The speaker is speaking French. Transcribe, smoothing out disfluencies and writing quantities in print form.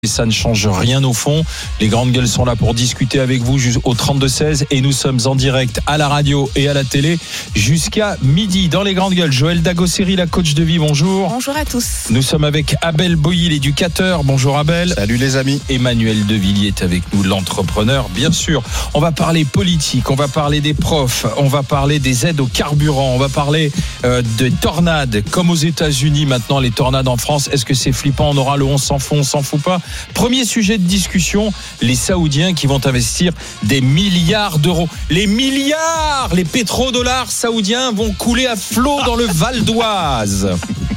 Et ça ne change rien au fond. Les grandes gueules sont là pour discuter avec vous au 32-16 et nous sommes en direct à la radio et à la télé jusqu'à midi dans les grandes gueules. Joël Dagosseri, la coach de vie, bonjour. Bonjour à tous. Nous sommes avec Abel Boilly, l'éducateur. Bonjour Abel. Salut les amis. Emmanuel Devilliers est avec nous, l'entrepreneur. Bien sûr, on va parler politique, on va parler des profs, on va parler des aides au carburant, on va parler des tornades comme aux États-Unis maintenant, les tornades en France. Est-ce que c'est flippant? On aura le on s'en fout pas. Premier sujet de discussion, les Saoudiens qui vont investir des milliards d'euros. Les milliards, les pétrodollars saoudiens vont couler à flot dans le Val d'Oise.